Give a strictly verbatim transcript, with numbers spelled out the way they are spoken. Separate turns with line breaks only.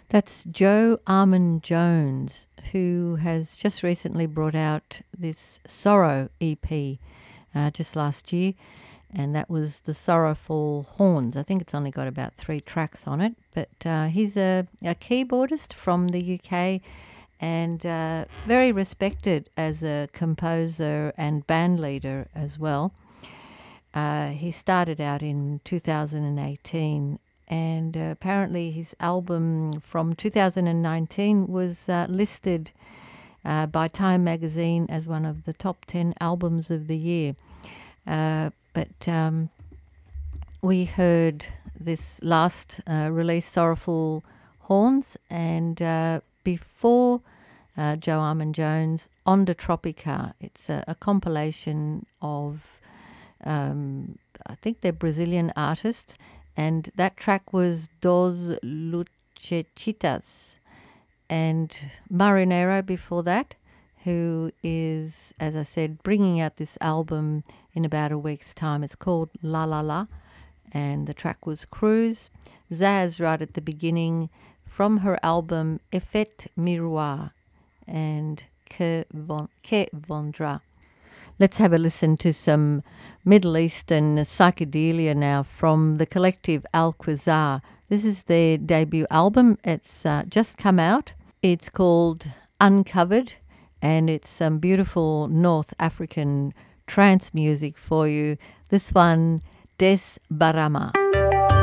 That's Joe Armon-Jones, who has just recently brought out this Sorrow E P uh, just last year, and that was the Sorrowful Horns. I think it's only got about three tracks on it, but uh, he's a, a keyboardist from the U K and uh, very respected as a composer and band leader as well. Uh, he started out in two thousand eighteen, and uh, apparently his album from two thousand nineteen was uh, listed uh, by Time magazine as one of the top ten albums of the year. Uh, but um, we heard this last uh, release, Sorrowful Horns, and uh, before uh, Joe Armon-Jones, Onda Tropica. It's a, a compilation of Um, I think they're Brazilian artists, and that track was Dos Luchecitas, and Marinero before that, who is, as I said, bringing out this album in about a week's time. It's called La La La, and the track was Cruise. Zaz right at the beginning from her album Effet Miroir and Que, Von, Que Vendra. Let's have a listen to some Middle Eastern psychedelia now from the collective Al-Quasar. This is their debut album. It's uh, just come out. It's called Uncovered, and it's some beautiful North African trance music for you. This one, Des Barama.